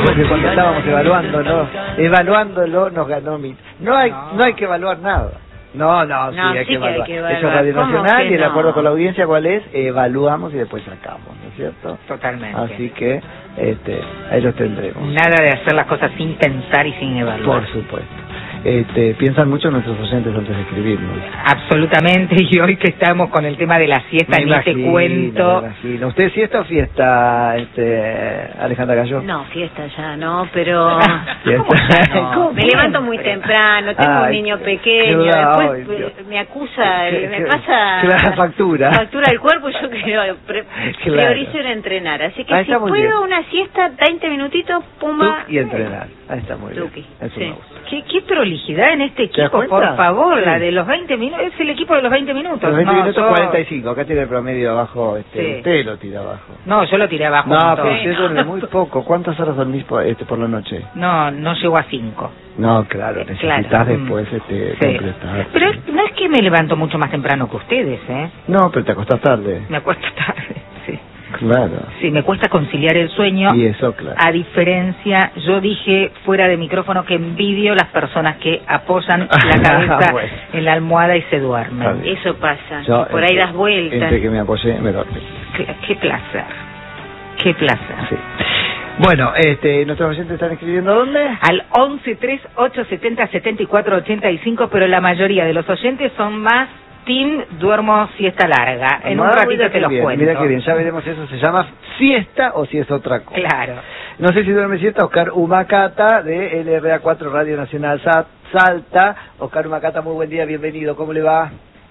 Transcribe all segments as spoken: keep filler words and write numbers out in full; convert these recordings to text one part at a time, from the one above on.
Porque cuando estábamos evaluándolo, evaluándolo nos ganó mi. No hay, no hay que evaluar nada. No, no, sí, No, hay, sí que que evaluar. hay que evaluar. Eso es Radio ¿Cómo Nacional que y el no? acuerdo con la audiencia, ¿cuál es? Evaluamos y después sacamos, ¿no es cierto? Totalmente. Así que este, ahí los tendremos. Nada de hacer las cosas sin pensar y sin evaluar. Por supuesto. Este, piensan mucho nuestros oyentes antes de escribirnos. Absolutamente, y hoy que estamos con el tema de la siesta, Me ni te imagino, cuento. me imagino. ¿Usted siesta o fiesta, este, Alejandra Gallo? No, fiesta ya no, pero ¿Fiesta? ¿Cómo no? me levanto muy temprano, tengo Ay, un niño qué pequeño, bravo, después Dios. eh, me acusa, Qué- me qué- pasa claro, factura. factura el cuerpo y yo creo, pre- Claro. priorizo en entrenar, así que Ah, si está muy puedo bien. una siesta, veinte minutitos, pumba. Tuc y entrenar. Ahí está muy bien. Tuki, Eso sí. me gusta. ¿Qué, qué prolijidad en este ¿Te das equipo, cuenta? por favor, Sí. la de los veinte minutos, es el equipo de los veinte minutos. Los veinte no, minutos yo- cuarenta y cinco, acá tiene el promedio abajo, este, Sí. usted lo tira abajo. No, yo lo tiré abajo. No, un pero montón. usted duerme muy poco. ¿Cuántas horas dormís por, este, por la noche? No, no llego a cinco. No, claro, Eh, necesitas claro. después este, Sí. completar. Pero no es que me levanto mucho más temprano que ustedes, ¿eh? No, pero te acostás tarde. Me acuesto tarde, sí. Claro. Sí, me cuesta conciliar el sueño. Y eso, claro. A diferencia, yo dije fuera de micrófono que envidio las personas que apoyan la cabeza Bueno. en la almohada y se Está duermen. bien. Eso pasa, Yo, por ahí este, das vueltas. Entre que me apoyé, me dormí. Qué, qué placer, qué placer. Sí. Bueno, este, nuestros oyentes están escribiendo ¿dónde? Al once tres ocho setenta setenta y cuatro ochenta y cinco, pero la mayoría de los oyentes son más team duermo siesta larga. En un Ah, ratito mira te qué los bien, cuento. Mira qué bien, ya veremos si eso se llama siesta o si es otra cosa. Claro. No sé si duerme siesta Oscar Humacata de L R A cuatro Radio Nacional Sa- Salta. Oscar Humacata, muy buen día, bienvenido, ¿cómo le va?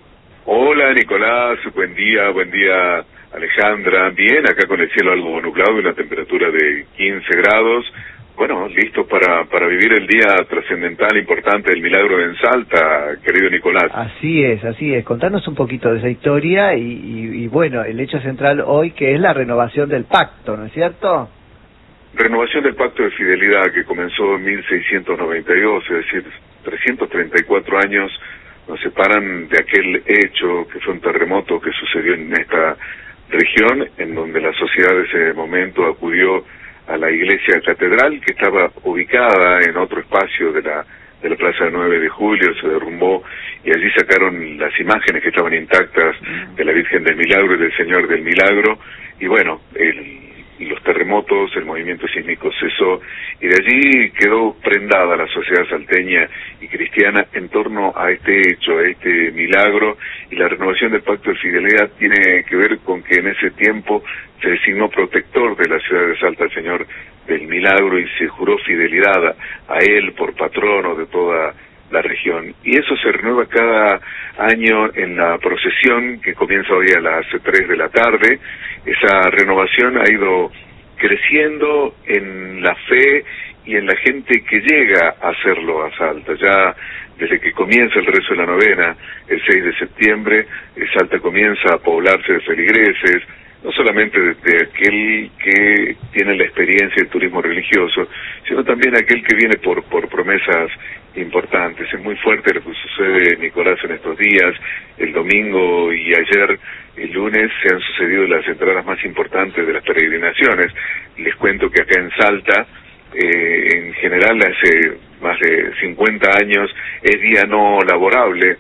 Hola Nicolás, buen día, buen día Alejandra. Bien, acá con el cielo algo nublado y una temperatura de quince grados. Bueno, listo para, para vivir el día trascendental, importante del milagro en Salta, querido Nicolás. Así es, así es. Contanos un poquito de esa historia y, y, y bueno, el hecho central hoy que es la renovación del pacto, ¿no es cierto? Renovación del Pacto de Fidelidad que comenzó en mil seiscientos noventa y dos, es decir, trescientos treinta y cuatro años nos separan de aquel hecho que fue un terremoto que sucedió en esta región, en donde la sociedad de ese momento acudió a la iglesia catedral, que estaba ubicada en otro espacio de la de la Plaza nueve de Julio, se derrumbó y allí sacaron las imágenes que estaban intactas de la Virgen del Milagro y del Señor del Milagro, y bueno, el los terremotos, el movimiento sísmico cesó, y de allí quedó prendada la sociedad salteña y cristiana en torno a este hecho, a este milagro, y la renovación del Pacto de Fidelidad tiene que ver con que en ese tiempo se designó protector de la ciudad de Salta al Señor del Milagro y se juró fidelidad a él por patrono de toda la región, y eso se renueva cada año en la procesión que comienza hoy a las tres de la tarde. Esa renovación ha ido creciendo en la fe y en la gente que llega a hacerlo a Salta. Ya desde que comienza el rezo de la novena, el seis de septiembre, Salta comienza a poblarse de feligreses, no solamente de, de aquel que tiene la experiencia del turismo religioso, sino también aquel que viene por, por promesas importantes. Es muy fuerte lo que sucede, Nicolás, en estos días. El domingo y ayer, el lunes, se han sucedido las entradas más importantes de las peregrinaciones. Les cuento que acá en Salta, eh, en general, hace más de cincuenta años, es día no laborable,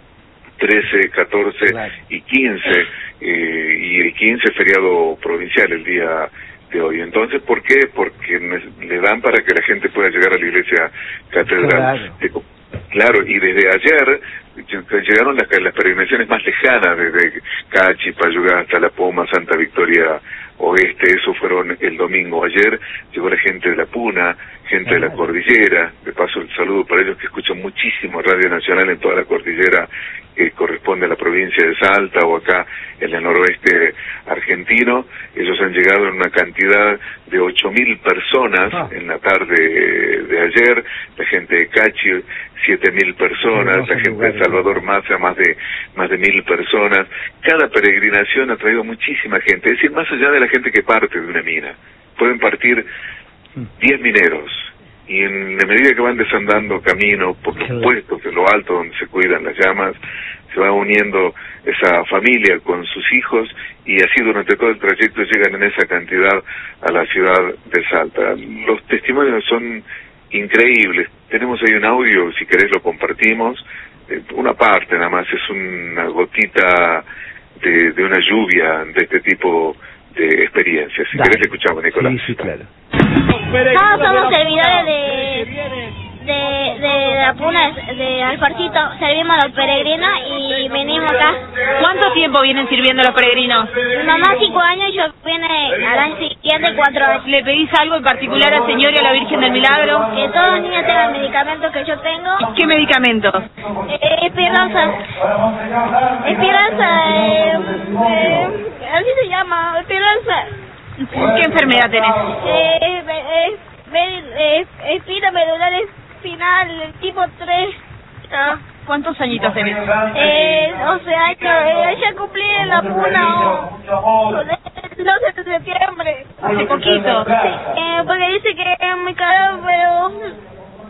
trece, catorce Claro. y quince, eh, y el quince feriado provincial el día de hoy. Entonces, ¿por qué? Porque ne- le dan para que la gente pueda llegar a la iglesia catedral. Claro. Eh, Claro, y desde ayer llegaron las, las peregrinaciones más lejanas, desde Cachi, Payugá hasta La Poma, Santa Victoria Oeste, eso fueron el domingo. Ayer llegó la gente de La Puna, gente de la cordillera, de paso el saludo para ellos que escuchan muchísimo Radio Nacional en toda la cordillera que corresponde a la provincia de Salta o acá en el noroeste argentino. Ellos han llegado en una cantidad de ocho mil personas Ah. en la tarde de ayer, la gente de Cachi, siete mil personas, Hermoso la gente lugar, de Salvador Maza, más de más de mil personas. Cada peregrinación ha traído muchísima gente, es decir, más allá de la gente que parte de una mina, pueden partir diez mineros, y en la medida que van desandando camino, por los Claro. puestos de lo alto donde se cuidan las llamas, se va uniendo esa familia con sus hijos y así durante todo el trayecto llegan en esa cantidad a la ciudad de Salta. Los testimonios son increíbles. Tenemos ahí un audio, si querés lo compartimos, eh, una parte nada más, es una gotita de, de una lluvia de este tipo de experiencias. Si Dale. querés escuchamos, Nicolás. Sí, sí, claro. Todos somos servidores de, de, de la puna de, de Alfarcito, servimos a los peregrinos y venimos acá. ¿Cuánto tiempo vienen sirviendo los peregrinos? Mi mamá cinco años y yo viene a la siguiente cuatro años. ¿Le pedís algo en particular al Señor y a la Virgen del Milagro? Que todos los niños tengan el medicamento que yo tengo. ¿Qué medicamentos? Eh, Esperanza. Esperanza, eh, eh, así se llama, Esperanza. ¿Qué enfermedad tenés? Eh, eh, eh, eh, espina medular espinal, tipo tres. Ah. ¿Cuántos añitos tenés? Eh, doce años, eh, ya cumplí en la puna oh, el doce de septiembre. Hace poquito. Sí, eh, porque dice que es muy caro, pero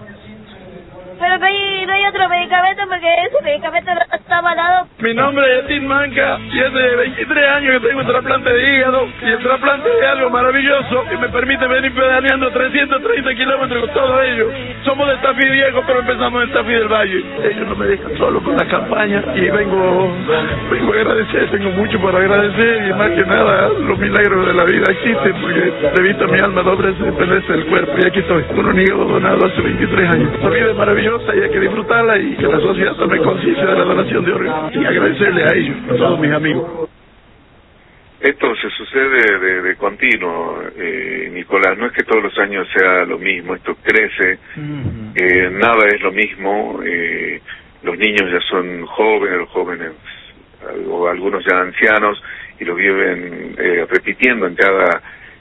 pero no hay, no hay otro medicamento porque ese medicamento no está avalado. Mi nombre es Tim Manca y hace veintitrés años que tengo un trasplante de hígado y el trasplante es algo maravilloso que me permite venir pedaleando trescientos treinta kilómetros con todo ello. Somos de Tafí Viejo, pero empezamos en Tafí del Valle. Ellos no me dejan solo con la campaña y vengo, vengo a agradecer, tengo mucho por agradecer y más que nada los milagros de la vida existen porque he visto mi alma doble desprenderse del cuerpo y aquí estoy, con un hígado donado hace veintitrés años. La vida es maravillosa y hay que disfrutarla y que la sociedad tome conciencia de la donación de órganos y agradecerle a ellos, a todos mis amigos. Esto se sucede de, de continuo, eh, Nicolás, no es que todos los años sea lo mismo, esto crece, uh-huh. eh, nada es lo mismo, eh, los niños ya son jóvenes, los jóvenes, o algunos ya ancianos, y lo viven eh, repitiendo en cada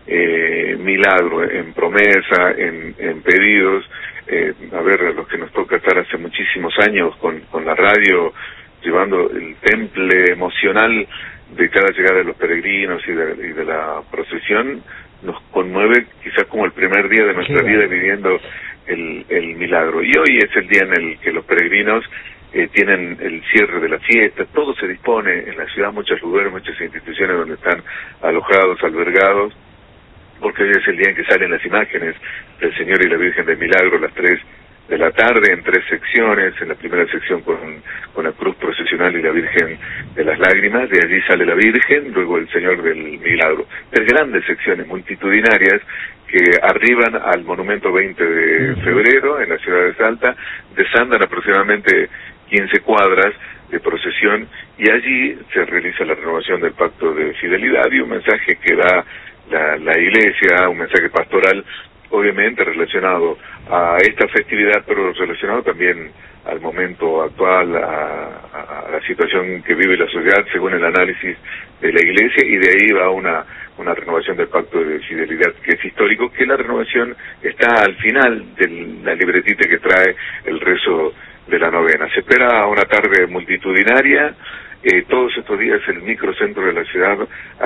eh, milagro, en promesa, en, en pedidos. Eh, a ver, a los que nos toca estar hace muchísimos años con, con la radio, llevando el temple emocional de cada llegada de los peregrinos y de, y de la procesión, nos conmueve quizás como el primer día de nuestra vida viviendo el, el milagro. Y hoy es el día en el que los peregrinos eh, tienen el cierre de la fiesta, todo se dispone en la ciudad, muchos lugares, muchas instituciones donde están alojados, albergados, porque hoy es el día en que salen las imágenes del Señor y la Virgen del Milagro a las tres de la tarde en tres secciones, en la primera sección con, con la cruz procesional y la Virgen de las Lágrimas, de allí sale la Virgen, luego el Señor del Milagro. Tres grandes secciones multitudinarias que arriban al monumento veinte de febrero en la ciudad de Salta, desandan aproximadamente quince cuadras de procesión y allí se realiza la renovación del pacto de fidelidad y un mensaje que da la, la Iglesia, un mensaje pastoral obviamente relacionado a esta festividad, pero relacionado también al momento actual, a, a la situación que vive la sociedad según el análisis de la Iglesia, y de ahí va una, una renovación del pacto de fidelidad que es histórico, que la renovación está al final de la libretita que trae el rezo de la novena. Se espera una tarde multitudinaria, eh, todos estos días el microcentro de la ciudad,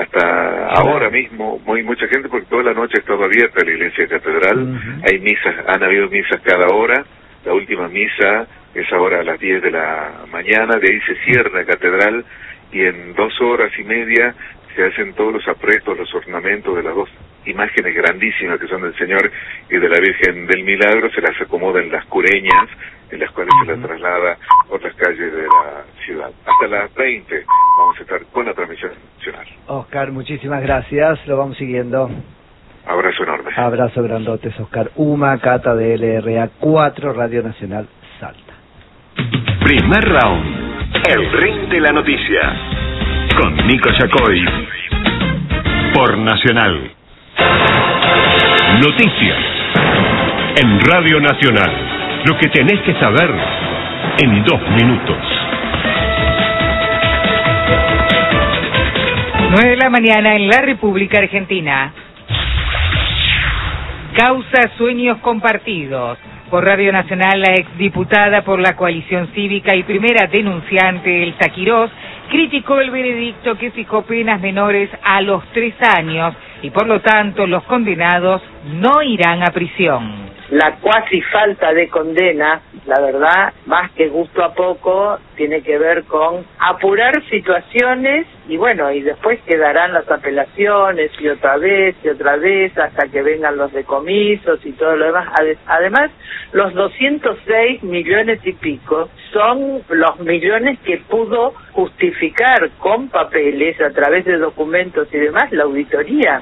hasta ahora mismo, muy mucha gente, porque toda la noche ha estado abierta la iglesia catedral, uh-huh. Hay misas, han habido misas cada hora, la última misa es ahora a las diez de la mañana, de ahí se cierra la catedral, y en dos horas y media se hacen todos los apretos, los ornamentos de las dos imágenes grandísimas que son del Señor y de la Virgen del Milagro, se las acomoda en las cureñas, en las cuales se las traslada por las calles de la ciudad. Hasta las veinte vamos a estar con la transmisión nacional. Oscar, muchísimas gracias, lo vamos siguiendo. Abrazo enorme. Abrazo grandotes, Oscar Uma, Cata de L R A cuatro, Radio Nacional Salta. Primer round. El ring de la noticia. Con Nico Yacoy. Por Nacional. Noticias. En Radio Nacional. Lo que tenés que saber en dos minutos. nueve de la mañana en la República Argentina. Causa Sueños Compartidos. Por Radio Nacional, la exdiputada por la coalición cívica y primera denunciante, Elsa Quirós, criticó el veredicto que fijó penas menores a los tres años y por lo tanto los condenados no irán a prisión. la cuasi falta de condena, la verdad, más que gusto a poco, tiene que ver con apurar situaciones y bueno, y después quedarán las apelaciones y otra vez y otra vez hasta que vengan los decomisos y todo lo demás. Además, los doscientos seis millones y pico son los millones que pudo justificar con papeles, a través de documentos y demás, la auditoría.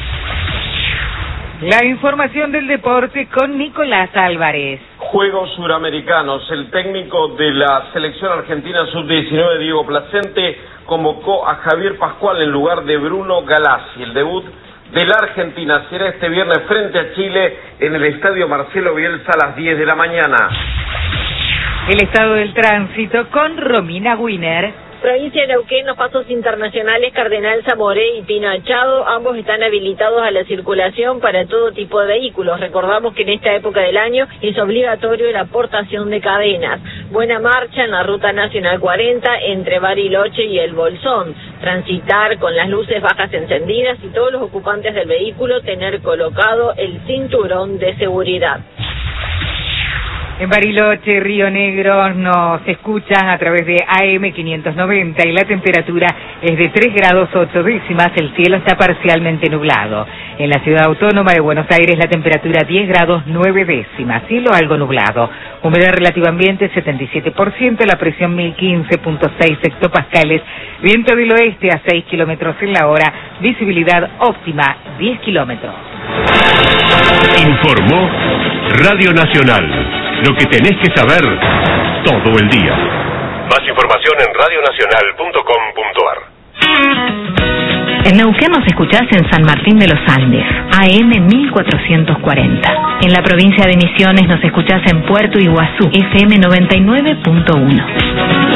La información del deporte con Nicolás Álvarez. Juegos Suramericanos. El técnico de la selección argentina sub diecinueve, Diego Placente, convocó a Javier Pascual en lugar de Bruno Galassi. El debut de la Argentina será este viernes frente a Chile en el Estadio Marcelo Bielsa a las diez de la mañana. El estado del tránsito con Romina Wiener. Provincia de Neuquén, los pasos internacionales Cardenal Zamoré y Pino Achado, ambos están habilitados a la circulación para todo tipo de vehículos. Recordamos que en esta época del año es obligatorio la portación de cadenas. Buena marcha en la Ruta Nacional cuarenta entre Bariloche y El Bolsón. Transitar con las luces bajas encendidas y todos los ocupantes del vehículo tener colocado el cinturón de seguridad. En Bariloche, Río Negro, nos escuchan a través de A M quinientos noventa y la temperatura es de tres grados ocho décimas, el cielo está parcialmente nublado. En la ciudad autónoma de Buenos Aires la temperatura diez grados nueve décimas, cielo algo nublado. Humedad relativa ambiente setenta y siete por ciento, la presión mil quince punto seis hectopascales, viento del oeste a seis kilómetros en la hora, visibilidad óptima diez kilómetros. Informó Radio Nacional. Lo que tenés que saber todo el día. Más información en radio nacional punto com punto ar. En Neuquén nos escuchás en San Martín de los Andes, A M mil cuatrocientos cuarenta. En la provincia de Misiones nos escuchás en Puerto Iguazú, F M noventa y nueve punto uno.